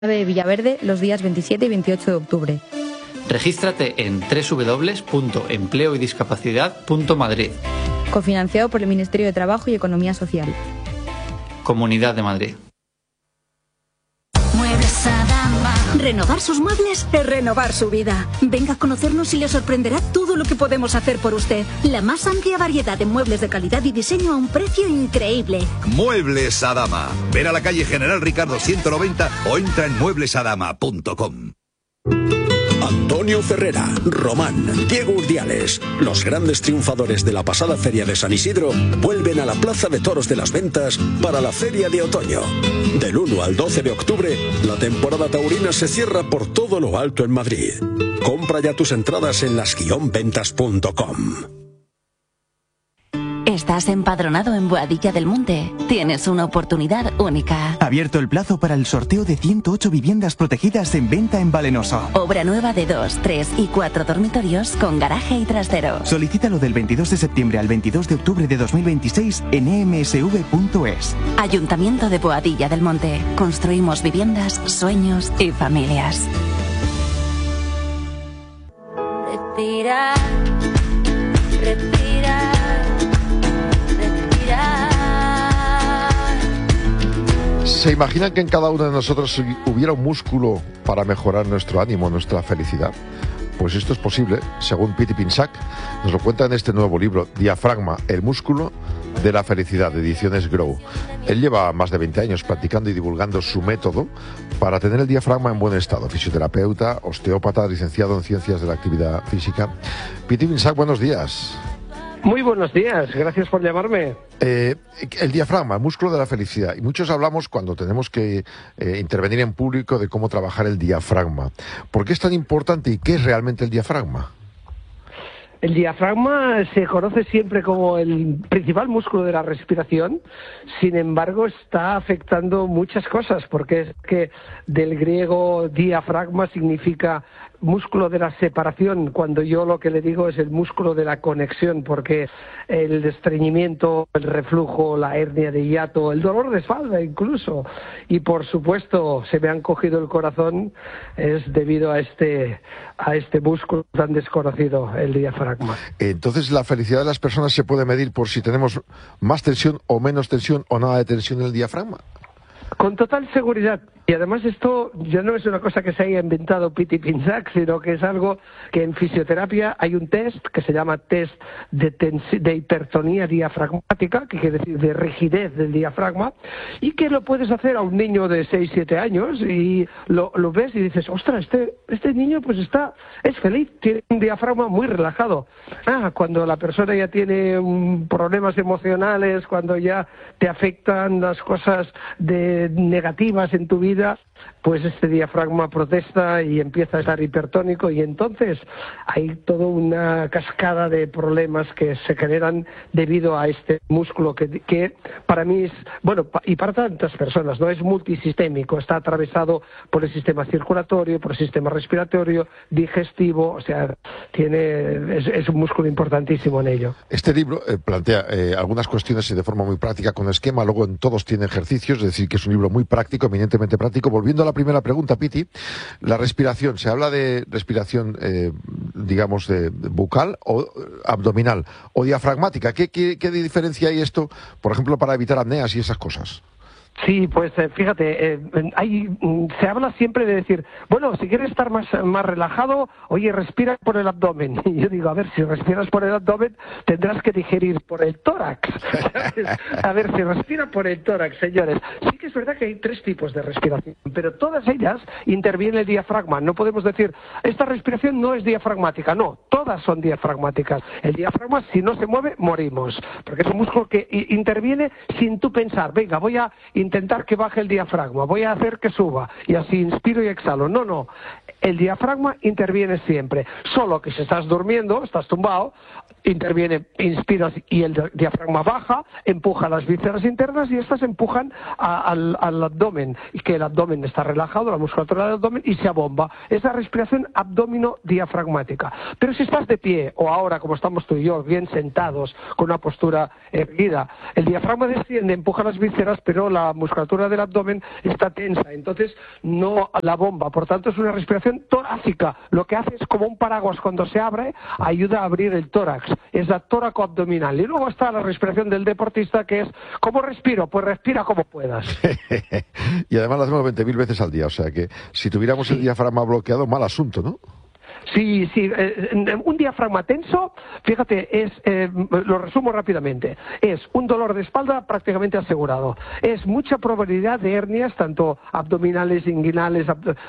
de Villaverde los días 27 y 28 de octubre. Regístrate en www.empleoydiscapacidad.madrid. Cofinanciado por el Ministerio de Trabajo y Economía Social. Comunidad de Madrid. Muebles Adama. Renovar sus muebles es renovar su vida. Venga a conocernos y le sorprenderá todo lo que podemos hacer por usted. La más amplia variedad de muebles de calidad y diseño a un precio increíble. Muebles Adama. Ven a la calle General Ricardo 190 o entra en mueblesadama.com. Antonio Ferrera, Román, Diego Urdiales, los grandes triunfadores de la pasada Feria de San Isidro, vuelven a la Plaza de Toros de las Ventas para la Feria de Otoño. Del 1 al 12 de octubre, la temporada taurina se cierra por todo lo alto en Madrid. Compra ya tus entradas en las-ventas.com. ¿Estás empadronado en Boadilla del Monte? Tienes una oportunidad única. Abierto el plazo para el sorteo de 108 viviendas protegidas en venta en Valenoso. Obra nueva de 2, 3 y 4 dormitorios con garaje y trastero. Solicítalo del 22 de septiembre al 22 de octubre de 2026 en emsv.es. Ayuntamiento de Boadilla del Monte. Construimos viviendas, sueños y familias. Respira, respira. ¿Se imaginan que en cada uno de nosotros hubiera un músculo para mejorar nuestro ánimo, nuestra felicidad? Pues esto es posible, según Piti Pinsac, nos lo cuenta en este nuevo libro, Diafragma, el músculo de la felicidad, de Ediciones Grow. Él lleva más de 20 años practicando y divulgando su método para tener el diafragma en buen estado. Fisioterapeuta, osteópata, licenciado en Ciencias de la Actividad Física. Piti Pinsac, buenos días. Muy buenos días, gracias por llamarme. El diafragma, el músculo de la felicidad. Y muchos hablamos cuando tenemos que intervenir en público de cómo trabajar el diafragma. ¿Por qué es tan importante y qué es realmente el diafragma? El diafragma se conoce siempre como el principal músculo de la respiración, sin embargo está afectando muchas cosas, porque es que del griego diafragma significa músculo de la separación, cuando yo lo que le digo es el músculo de la conexión, porque el estreñimiento, el reflujo, la hernia de hiato, el dolor de espalda incluso, y por supuesto se me han cogido el corazón, es debido a este músculo tan desconocido, el diafragma. Entonces, ¿la felicidad de las personas se puede medir por si tenemos más tensión o menos tensión o nada de tensión en el diafragma? Con total seguridad. Y además esto ya no es una cosa que se haya inventado Piti Pinsac, sino que es algo que en fisioterapia hay un test que se llama test de hipertonía diafragmática, que quiere decir de rigidez del diafragma, y que lo puedes hacer a un niño de 6-7 años y lo ves y dices, ostras, este niño pues es feliz, tiene un diafragma muy relajado. Cuando la persona ya tiene problemas emocionales, cuando ya te afectan las cosas negativas en tu vida, pues este diafragma protesta y empieza a estar hipertónico, y entonces hay toda una cascada de problemas que se generan debido a este músculo que para mí es, bueno, y para tantas personas, no es multisistémico, está atravesado por el sistema circulatorio, por el sistema respiratorio, digestivo, o sea, es un músculo importantísimo en ello. Este libro plantea algunas cuestiones de forma muy práctica con esquema, luego en todos tiene ejercicios, es decir, que es un libro muy práctico, eminentemente práctico. Volviendo a la primera pregunta, Piti, la respiración, se habla de respiración, digamos, de bucal o abdominal o diafragmática. ¿Qué diferencia hay esto, por ejemplo, para evitar apneas y esas cosas? Sí, pues fíjate, se habla siempre de decir, bueno, si quieres estar más relajado, oye, respira por el abdomen. Y yo digo, a ver, si respiras por el abdomen, tendrás que digerir por el tórax. A ver, si respira por el tórax, señores. Sí que es verdad que hay 3 tipos de respiración, pero todas ellas interviene el diafragma. No podemos decir, esta respiración no es diafragmática. No, todas son diafragmáticas. El diafragma, si no se mueve, morimos. Porque es un músculo que interviene sin tú pensar, venga, voy a intentar que baje el diafragma, voy a hacer que suba, y así inspiro y exhalo. No. el diafragma interviene siempre, solo que si estás durmiendo, estás tumbado, interviene, inspiras y el diafragma baja, empuja las vísceras internas y estas empujan al abdomen, y que el abdomen está relajado, la musculatura del abdomen, y se abomba. Es la respiración abdomino-diafragmática. Pero si estás de pie, o ahora como estamos tú y yo, bien sentados, con una postura erguida, el diafragma desciende, empuja las vísceras, pero la musculatura del abdomen está tensa, entonces no la bomba. Por tanto, es una respiración torácica. Lo que hace es como un paraguas cuando se abre, ayuda a abrir el tórax. Es la tóraco-abdominal. Y luego está la respiración del deportista, que es, ¿cómo respiro? Pues respira como puedas. Y además lo hacemos 20.000 veces al día, o sea que si tuviéramos el diafragma bloqueado, mal asunto, ¿no? Sí, un diafragma tenso, fíjate, lo resumo rápidamente, es un dolor de espalda prácticamente asegurado, es mucha probabilidad de hernias, tanto abdominales, inguinales,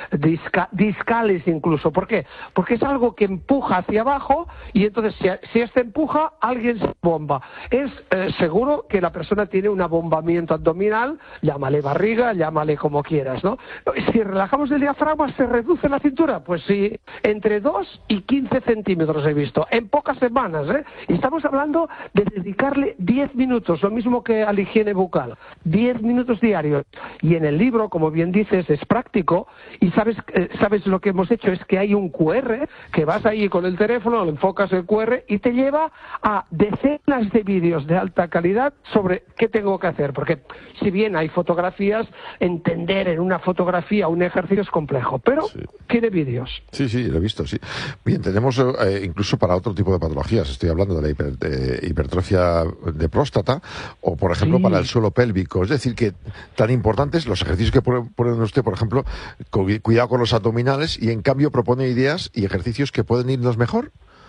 discales incluso. ¿Por qué? Porque es algo que empuja hacia abajo y entonces si este empuja, alguien se bomba. Es seguro que la persona tiene un abombamiento abdominal, llámale barriga, llámale como quieras, ¿no? Si relajamos el diafragma, ¿se reduce la cintura? Pues sí, entre 2 y 15 centímetros he visto, en pocas semanas, ¿eh? Y estamos hablando de dedicarle 10 minutos, lo mismo que a la higiene bucal, 10 minutos diarios. Y en el libro, como bien dices, es práctico, y sabes lo que hemos hecho, es que hay un QR, que vas ahí con el teléfono, lo enfocas el QR, y te lleva a decenas de vídeos de alta calidad sobre qué tengo que hacer, porque si bien hay fotografías, entender en una fotografía un ejercicio es complejo, pero sí, tiene vídeos. Sí, lo he visto, sí. Bien, tenemos incluso para otro tipo de patologías, estoy hablando de la hipertrofia de próstata, o por ejemplo para el suelo pélvico, es decir, que tan importantes los ejercicios que pone usted, por ejemplo, cuidado con los abdominales, y en cambio propone ideas y ejercicios que pueden irnos mejor.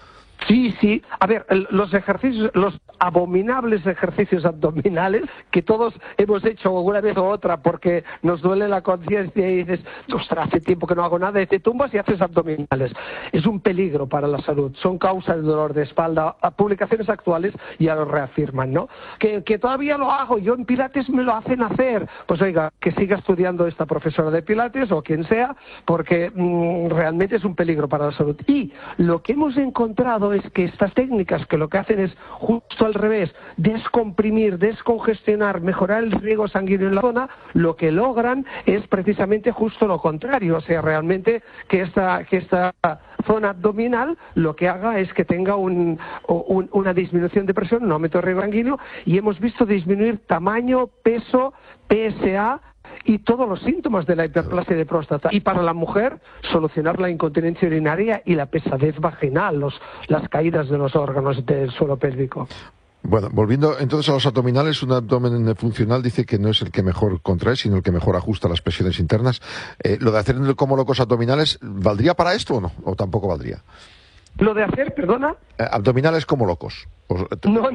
Sí. A ver, los ejercicios, los abominables ejercicios abdominales que todos hemos hecho alguna vez o otra porque nos duele la conciencia y dices, ostras, hace tiempo que no hago nada, y te tumbas y haces abdominales. Es un peligro para la salud, son causa de dolor de espalda. Publicaciones actuales ya lo reafirman, ¿no? Que todavía lo hago, yo en Pilates me lo hacen hacer. Pues oiga, que siga estudiando esta profesora de Pilates o quien sea, porque realmente es un peligro para la salud. Y lo que hemos encontrado es que estas técnicas, que lo que hacen es justo al revés, descomprimir, descongestionar, mejorar el riego sanguíneo en la zona, lo que logran es precisamente justo lo contrario. O sea, realmente que esta zona abdominal lo que haga es que tenga una disminución de presión, un aumento de riego sanguíneo, y hemos visto disminuir tamaño, peso, PSA y todos los síntomas de la hiperplasia de próstata. Y para la mujer, solucionar la incontinencia urinaria y la pesadez vaginal, las caídas de los órganos del suelo pélvico. Bueno, volviendo entonces a los abdominales, un abdomen funcional dice que no es el que mejor contrae, sino el que mejor ajusta las presiones internas. ¿Lo de hacer como locos abdominales, ¿valdría para esto o no? ¿O tampoco valdría? Lo de hacer, perdona. Abdominales como locos. No.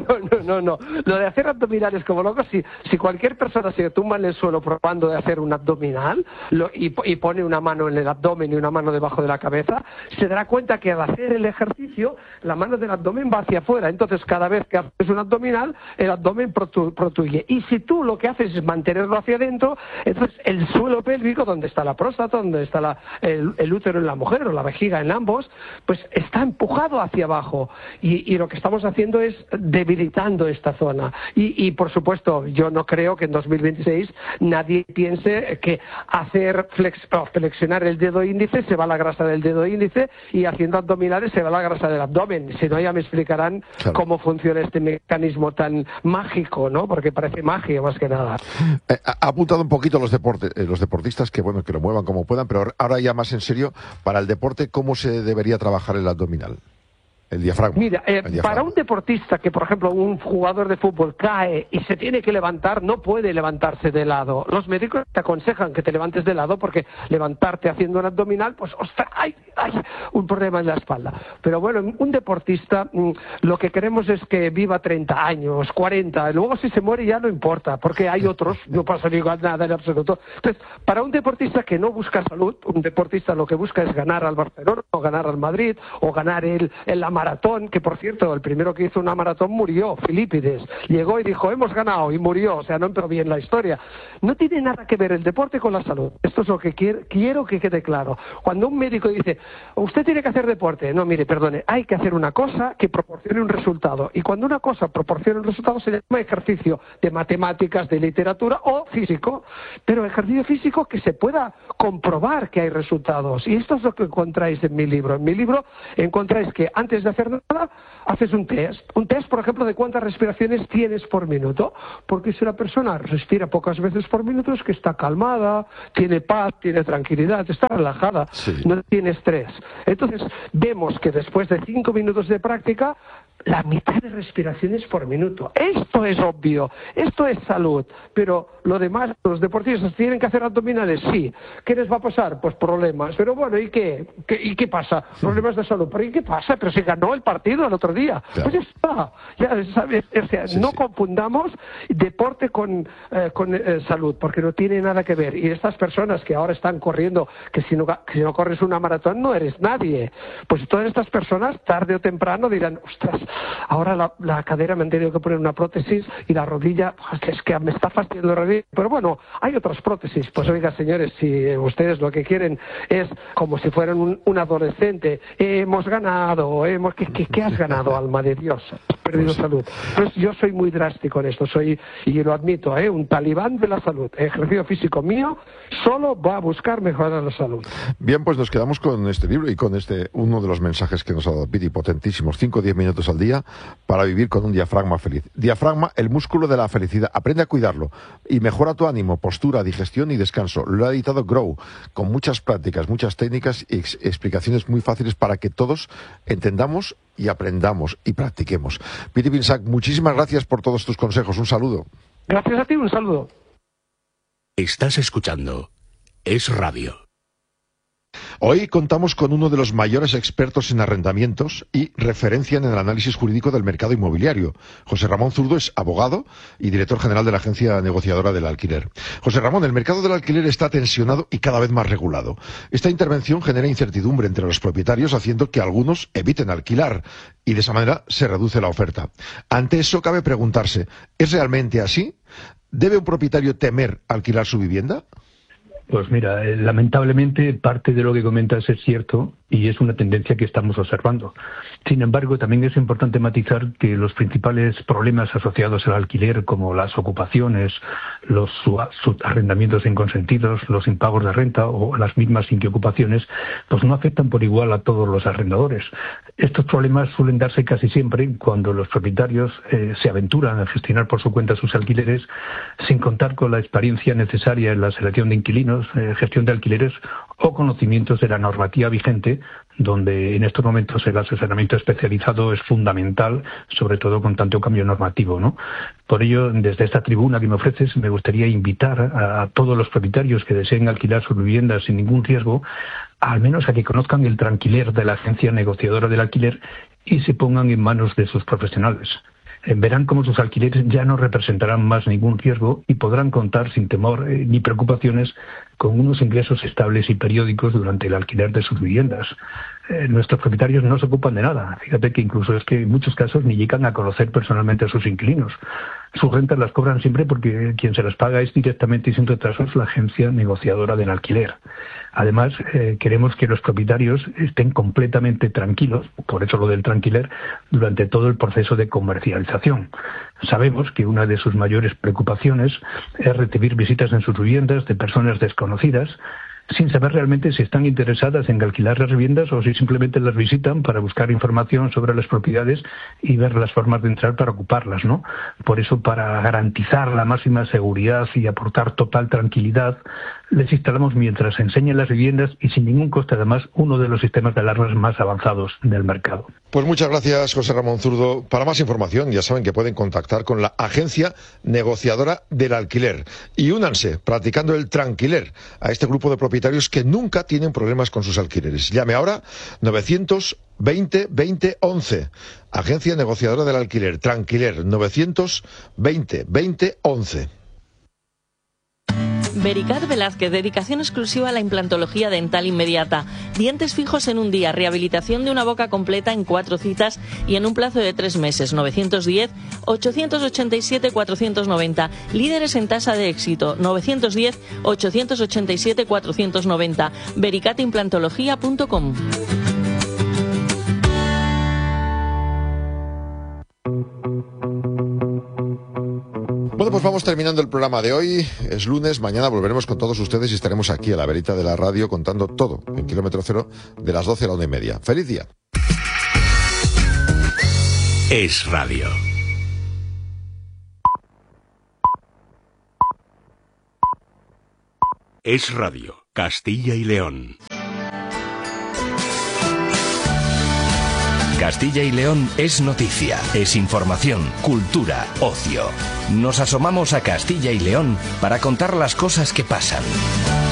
Lo de hacer abdominales como locos, si cualquier persona se tumba en el suelo probando de hacer un abdominal y pone una mano en el abdomen y una mano debajo de la cabeza, se dará cuenta que al hacer el ejercicio, la mano del abdomen va hacia afuera. Entonces, cada vez que haces un abdominal, el abdomen protruye. Y si tú lo que haces es mantenerlo hacia adentro, entonces el suelo pélvico, donde está la próstata, donde está el útero en la mujer o la vejiga en ambos, pues está empujado hacia abajo. Y lo que estamos haciendo es debilitando esta zona. Y por supuesto, yo no creo que en 2026 nadie piense que hacer flexionar el dedo índice se va la grasa del dedo índice, y haciendo abdominales se va la grasa del abdomen. Si no, ya me explicarán cómo funciona este mecanismo tan mágico, ¿no? Porque parece magia más que nada. Ha apuntado un poquito los deportistas que lo muevan como puedan, pero ahora ya más en serio, para el deporte, ¿cómo se debería trabajar el abdominal? El diafragma. Mira, para un deportista que, por ejemplo, un jugador de fútbol cae y se tiene que levantar, no puede levantarse de lado. Los médicos te aconsejan que te levantes de lado porque levantarte haciendo un abdominal, pues, ostras, hay un problema en la espalda. Pero bueno, un deportista, lo que queremos es que viva 30 años, 40, luego si se muere ya no importa, porque hay otros, no pasa nada en absoluto. Entonces, para un deportista que no busca salud, un deportista lo que busca es ganar al Barcelona, o ganar al Madrid, o ganar la maratón, que por cierto, el primero que hizo una maratón murió, Filipides. Llegó y dijo, hemos ganado, y murió. O sea, no entró bien la historia. No tiene nada que ver el deporte con la salud. Esto es lo que quiero que quede claro. Cuando un médico dice, usted tiene que hacer deporte. No, mire, perdone, hay que hacer una cosa que proporcione un resultado. Y cuando una cosa proporciona un resultado se llama ejercicio de matemáticas, de literatura o físico. Pero ejercicio físico que se pueda comprobar que hay resultados. Y esto es lo que encontráis en mi libro. En mi libro encontráis que antes de hacer nada, haces un test. Un test, por ejemplo, de cuántas respiraciones tienes por minuto. Porque si una persona respira pocas veces por minuto es que está calmada, tiene paz, tiene tranquilidad, está relajada, no tiene estrés. Entonces, vemos que después de 5 minutos de práctica, la mitad de respiraciones por minuto. Esto es obvio, esto es salud, pero lo demás, los deportistas tienen que hacer abdominales, sí. ¿Qué les va a pasar? Pues problemas. Pero bueno, ¿y qué? ¿Y qué pasa? Problemas de salud. ¿Pero y qué pasa? Pero se ganó el partido el otro día. Claro. Pues ya está. Ya sabes, o sea, no confundamos deporte con salud, porque no tiene nada que ver. Y estas personas que ahora están corriendo, que si no corres una maratón no eres nadie. Pues todas estas personas, tarde o temprano, dirán, ostras, ahora la cadera me han tenido que poner una prótesis y la rodilla, es que me está fastidiando la rodilla. Pero bueno, hay otras prótesis. Pues oiga, señores, si ustedes lo que quieren es como si fueran un adolescente, hemos ganado, ¿qué has ganado, alma de Dios? Has perdido salud. Pues yo soy muy drástico en esto, y lo admito, un talibán de la salud. El ejercicio físico mío solo va a buscar mejorar la salud. Bien, pues nos quedamos con este libro y con uno de los mensajes que nos ha dado Piti, potentísimos, 5 o 10 minutos al día para vivir con un diafragma feliz. Diafragma, el músculo de la felicidad. Aprende a cuidarlo y mejora tu ánimo, postura, digestión y descanso. Lo ha editado Grow, con muchas prácticas, muchas técnicas y explicaciones muy fáciles para que todos entendamos y aprendamos y practiquemos. Piti Pinsac, muchísimas gracias por todos tus consejos. Un saludo. Gracias a ti, un saludo. Estás escuchando Es Radio. Hoy contamos con uno de los mayores expertos en arrendamientos y referencia en el análisis jurídico del mercado inmobiliario. José Ramón Zurdo es abogado y director general de la Agencia Negociadora del Alquiler. José Ramón, el mercado del alquiler está tensionado y cada vez más regulado. Esta intervención genera incertidumbre entre los propietarios, haciendo que algunos eviten alquilar y de esa manera se reduce la oferta. Ante eso cabe preguntarse, ¿es realmente así? ¿Debe un propietario temer alquilar su vivienda? Pues mira, lamentablemente parte de lo que comentas es cierto y es una tendencia que estamos observando. Sin embargo, también es importante matizar que los principales problemas asociados al alquiler, como las ocupaciones, los arrendamientos inconsentidos, los impagos de renta o las mismas inquiocupaciones, pues no afectan por igual a todos los arrendadores. Estos problemas suelen darse casi siempre cuando los propietarios se aventuran a gestionar por su cuenta sus alquileres sin contar con la experiencia necesaria en la selección de inquilinos, gestión de alquileres o conocimientos de la normativa vigente, donde en estos momentos el asesoramiento especializado es fundamental, sobre todo con tanto cambio normativo, ¿no? Por ello, desde esta tribuna que me ofreces, me gustaría invitar a todos los propietarios que deseen alquilar sus viviendas sin ningún riesgo, al menos a que conozcan el tranquiler de la Agencia Negociadora del Alquiler y se pongan en manos de sus profesionales. Verán cómo sus alquileres ya no representarán más ningún riesgo y podrán contar sin temor ni preocupaciones con unos ingresos estables y periódicos durante el alquiler de sus viviendas. Nuestros propietarios no se ocupan de nada. Fíjate que incluso es que en muchos casos ni llegan a conocer personalmente a sus inquilinos. Sus rentas las cobran siempre porque quien se las paga es directamente y sin retrasos la Agencia Negociadora del Alquiler. Además, queremos que los propietarios estén completamente tranquilos, por eso lo del tranquiler, durante todo el proceso de comercialización. Sabemos que una de sus mayores preocupaciones es recibir visitas en sus viviendas de personas desconocidas, sin saber realmente si están interesadas en alquilar las viviendas o si simplemente las visitan para buscar información sobre las propiedades y ver las formas de entrar para ocuparlas, ¿no? Por eso, para garantizar la máxima seguridad y aportar total tranquilidad, les instalamos mientras enseñan las viviendas y sin ningún coste además uno de los sistemas de alarmas más avanzados del mercado. Pues muchas gracias, José Ramón Zurdo. Para más información ya saben que pueden contactar con la Agencia Negociadora del Alquiler y únanse practicando el tranquiler a este grupo de propietarios que nunca tienen problemas con sus alquileres. Llame ahora 920 20 11. Agencia Negociadora del Alquiler, Tranquiler, 920 20 11. Vericat Velázquez, dedicación exclusiva a la implantología dental inmediata. Dientes fijos en un día, rehabilitación de una boca completa en 4 citas y en un plazo de 3 meses. 910-887-490. Líderes en tasa de éxito. 910-887-490. vericatimplantología.com. Bueno, pues vamos terminando el programa de hoy. Es lunes, mañana volveremos con todos ustedes y estaremos aquí a la verita de la radio contando todo en Kilómetro Cero de las 12 a la 1:30. ¡Feliz día! Es Radio. Es Radio, Castilla y León. Castilla y León es noticia, es información, cultura, ocio. Nos asomamos a Castilla y León para contar las cosas que pasan.